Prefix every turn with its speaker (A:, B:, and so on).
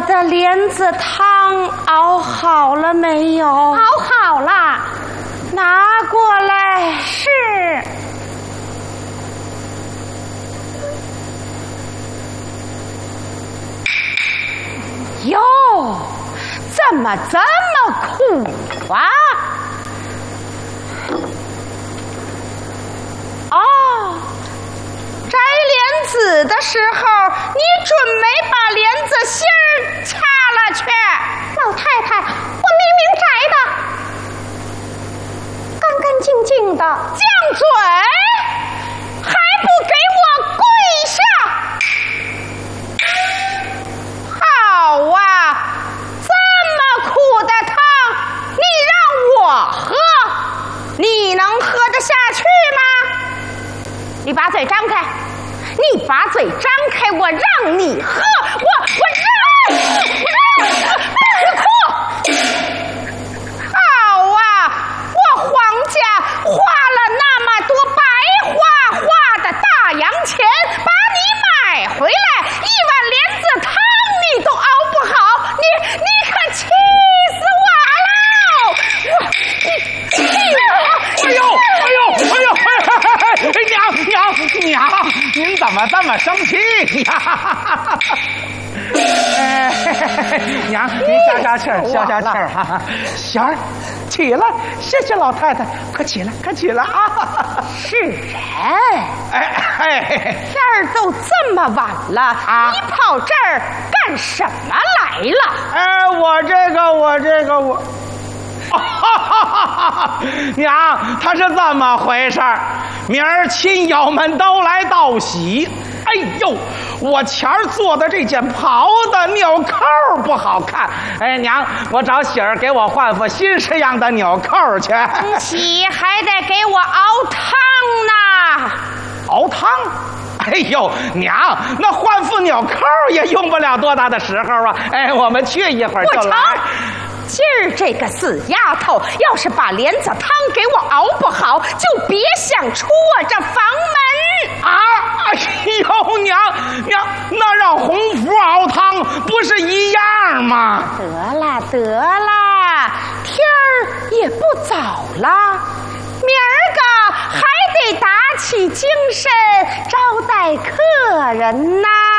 A: 的莲子汤熬好了没有？
B: 熬好了，
A: 拿过来。
B: 是。
A: 哟，怎么这么苦啊？哦，摘莲子的时候，你准没把莲子芯儿掐了去？
B: 老太太，我明明摘的，干干净净的。
A: 犟嘴，还不给我跪下！好啊，这么苦的汤，你让我喝，你能喝得下去吗？你把嘴张开，你把嘴张开，我让你喝，我让，别哭！好啊，我皇家花了那么多白花花的大洋钱，把你买回来，1碗莲子汤你都熬不好，你可气死我了！
C: 娘，您怎么这么生气呀？娘，您消消气儿，消消气儿哈。贤儿，起来，谢谢老太太，快起来，快起来啊！
A: 是人，天儿都这么晚了啊，你跑这儿干什么来了？
C: 我。娘，他是这么回事儿，明儿亲友们都来道喜。哎呦，我前儿做的这件袍的纽扣不好看，哎娘，我找喜儿给我换副新式样的纽扣去。
A: 喜还得给我熬汤呢。
C: 熬汤？哎呦，娘，那换副纽扣也用不了多大的时候啊。哎，我们去一会儿就来。
A: 今儿这个死丫头，要是把莲子汤给我熬不好，就别想出我这房门
C: 啊！哎呦，娘，那让红福熬汤不是一样吗？
A: 得了，天儿也不早了，明儿个还得打起精神招待客人呐。